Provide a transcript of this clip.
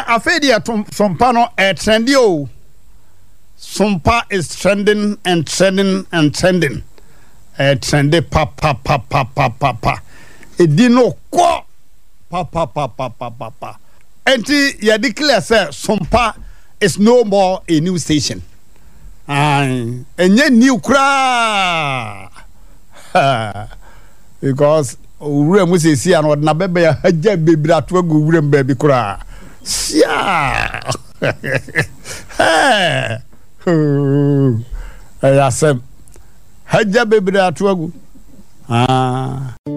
afedia sompa no trendy o. Sompa is trending and trending and trending. Trendy pa. Edino ko pa. Enti ya declare say sompa is no more a new station. Enye new kra. Because ure mu se si an na bebe ya haja bebira to agu ure mbabi kra. Sia. Ayasem haja bebira to agu.